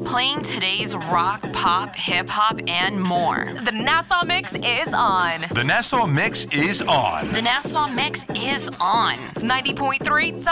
playing today's rock, pop, hip-hop, and more. The Nassau Mix is on. The Nassau Mix is on. The Nassau Mix is on. 90.3